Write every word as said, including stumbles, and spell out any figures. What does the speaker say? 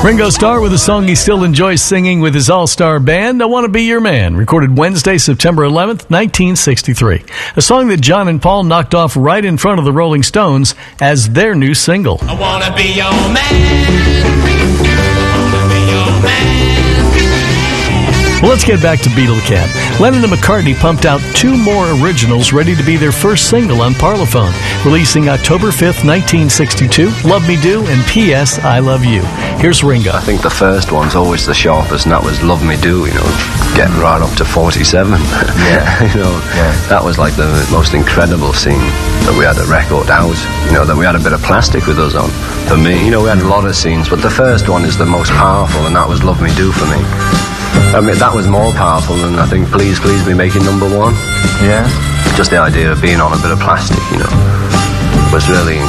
Ringo Starr with a song he still enjoys singing with his all-star band, I Want to Be Your Man, recorded Wednesday, September eleventh, nineteen sixty-three. A song that John and Paul knocked off right in front of the Rolling Stones as their new single. I want to be your man. I want to be your man. Well, let's get back to Beatlecap. Lennon and McCartney pumped out two more originals ready to be their first single on Parlophone, releasing October fifth, nineteen sixty-two, Love Me Do and P S I Love You. Here's Ringo. I think the first one's always the sharpest, and that was Love Me Do, you know, getting right up to forty-seven. Yeah. you know, yeah. That was like the most incredible scene that we had a record out, you know, that we had a bit of plastic with us on. For me, you know, we had a lot of scenes, but the first one is the most powerful, and that was Love Me Do for me. I mean, that was more powerful than, I think, Please, Please Be making number one. Yeah. Just the idea of being on a bit of plastic, you know, was really